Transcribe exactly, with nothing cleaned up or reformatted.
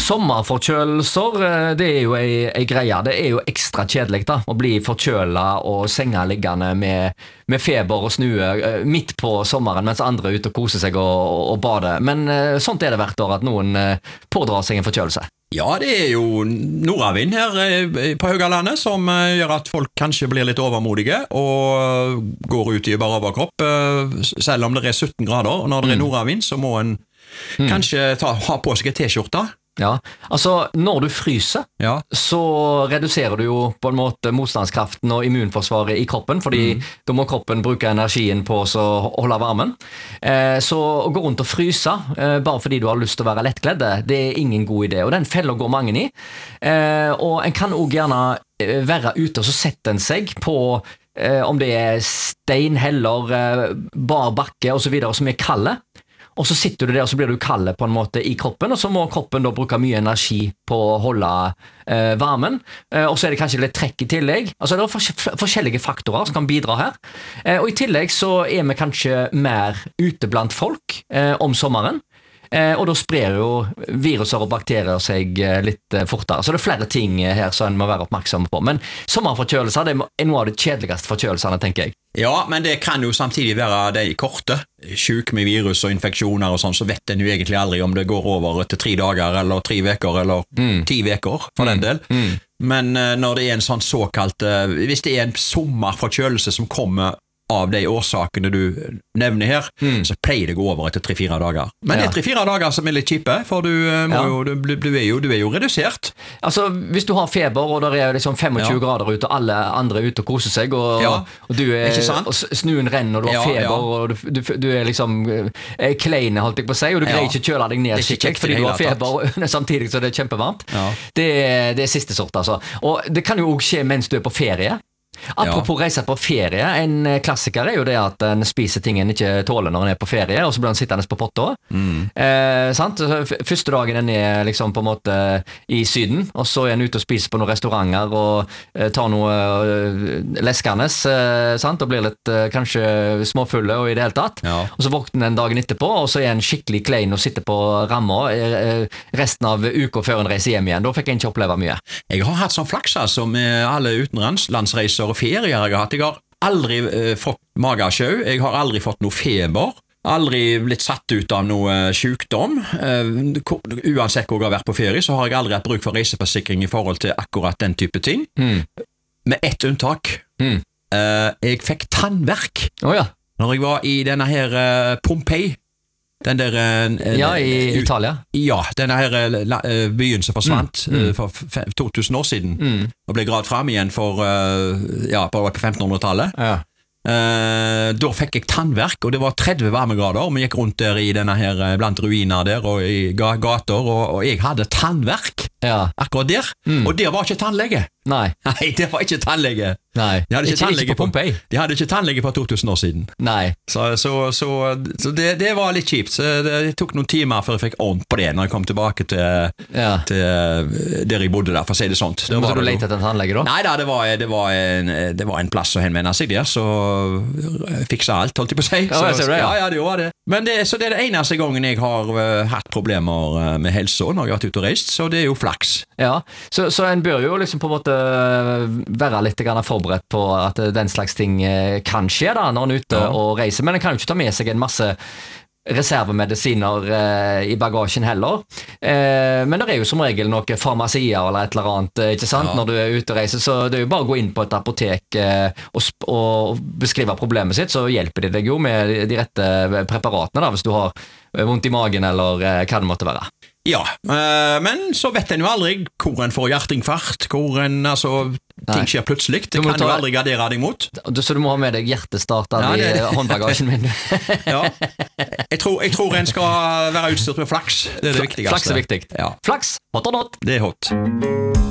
sommerforkjølelser, det er jo ei, ei greie. Det er jo ekstra kjedelig da, å bli forkjølet og senga liggende med, med feber og snue midt på sommeren, mens andre er ute og koser seg og, og bader. Men sånt er det hvert år at noen pådrar seg en forkjølelse. Ja, det er jo nordavind her på Haugalandet som gjør at folk kanskje blir litt overmodige og går ut i bare overkropp, selv om det er sytten grader. Og når det er nordavind, så må en mm. kanskje ta, ha på seg et t-skjorte. Ja, altså når du fryser, ja. så reduserer du jo på en måte motstandskraften og immunforsvaret i kroppen, fordi mm. da må kroppen bruke energien på å holde varmen. Eh, så å gå rundt og fryse, eh, bare fordi du har lyst til å være lettkledd, det er ingen god idé, og den feller går mange i. Eh, og en kan også gjerne være ute, og så setter en seg på eh, om det er stein, heller, eh, bar bakke og så videre, som er kalde. Og så sitter du der, og så blir du kald på en måte i kroppen, og så må kroppen da bruke mye energi på å holde eh, varmen. Eh, og så er det kanskje litt trekk i tillegg. Altså det er fors- forskjellige faktorer som kan bidra her. Eh, og i tillegg så er vi kanskje mer ute blant folk eh, om sommeren. Eh, og da sprer jo viruser og bakterier seg eh, litt eh, fortere. Så det er flere ting eh, her som en må være oppmerksom på. Men sommerforkjølelser, det er noe av de kjedeligste forkjølelsene, tenker jeg. Ja, men det kan jo samtidig være de korte. Syk med virus og infeksjoner og sånn, så vet en jo egentlig aldri om det går over etter tre dager, eller tre veker, eller mm. ti veker, for den del. Mm. Men uh, når det er en sånn såkalt, uh, hvis det er en sommerforkjølelse som kommer av de årsakene du nevner her, mm. så pleier det å gå over etter tre-fire dager. Men ja. Det er tre-fire dager som er litt kjipe, for du, må ja. jo, du, du, er jo, du er jo redusert. Altså, hvis du har feber, og det er liksom tjuefem ja. grader ute, og alle andre er ute og koser seg, og, ja. og, du er, og snuen renner, og du har ja, feber, ja. og du, du, du er liksom er kleine, holdt jeg på å si, og du greier ja. ikke kjøle deg ned skikkelig, fordi du har feber, og samtidig så det er kjempevarmt. Ja. Det, det er siste sort, altså. Og det kan jo også skje mens du er på ferie. Apropos ja. reise på ferie, en klassiker er jo det at en spiser ting en ikke tåler når en er på ferie, og så blir en sittende på potta. Mm. Eh, sant? Første dagen en er liksom på en måte i syden, og så er en ute og spiser på noen restauranter og eh, tar noe eh, leskandes, eh, sant? Og blir litt eh, kanskje småfulle og i det hele tatt. Ja. Og så våkner en dagen etterpå, og så er en skikkelig klein og sitter på ramma eh, resten av uka før en reiser hjem igjen. Da fikk en ikke oppleve mye. Jeg har hatt sånn flaks altså med alle utenlandsreiser og ferier jeg har hatt. Jeg har aldri eh, fått magesjau, jeg har aldri fått noe feber, aldri blitt satt ut av noe sykdom. Uh, uansett hvor jeg har vært på ferie, så har jeg aldri hatt bruk for reiseforsikring i forhold til akkurat den type ting. Mm. Med ett unntak. Mm. Uh, jeg fikk tannverk oh, ja. når jeg var i denne her uh, Pompeii. Den der uh, Ja, i uh, Italia. Ja, denne her uh, byen som forsvant mm. uh, for to tusen år siden, mm. og ble gravd frem igjen for uh, ja, på femtenhundretallet. Ja. Uh, da fikk jeg tannverk, og det var tretti varmegrader, og vi gikk rundt der i denne her blant ruiner der og i gater, og, og jeg hadde tannverk ja. akkurat der, mm. og der var ikke tannlege. Nei. Nei, det var ikke tannlege. Nei, de hadde ikke, ikke, ikke på Pompeii. De hadde ikke tannlege for to tusen år siden. Nei. Så, så, så, så det, det var litt kjipt. Så det, det tok noen timer før jeg fikk ordent på det, når jeg kom tilbake til, ja. til der jeg bodde der, for å si det sånt. Så måtte du lete etter en tannlege da? Nei da, det var, det, var en, det var en plass å henvende seg der, så fiksa alt, holdt jeg på å si. Ja, så, jeg ser det, ja. ja, ja, det var det. Men det, så det er det eneste gangen jeg har uh, hatt problemer med helse når jeg har vært ute og reist, så det er jo flaks. Ja, så, så en bør jo liksom på en måte være litt grann forberedt på at den slags ting kan skje da, når en er ute ja. og reiser, men en kan jo ikke ta med seg en masse reservemedisiner eh, i bagasjen heller. Eh, men det er jo som regel noe farmasier eller et eller annet, ikke sant, ja. når du er ute og reiser, så det er jo bare å gå inn på et apotek eh, og, sp- og beskrive problemet sitt, så hjelper de deg jo med de rette preparatene da, hvis du har vondt i magen eller eh, hva det måtte være. Ja, øh, men så vet en jo aldri hvor en får hjerteinfarkt, hvor en, altså, ting skjer plutselig. Det kan ta, du aldri gardere deg mot. Så du må ha med deg hjertestarter ja, i håndbagasjen min. Ja, jeg tror, jeg tror en skal være utstyrt med flaks. Det er det viktigste. Flaks er viktig. Ja. Flaks, hot or not? Det er hot.